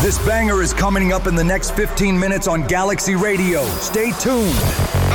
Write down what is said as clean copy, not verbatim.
This banger is coming up in the next 15 minutes on Galaxy Radio. Stay tuned.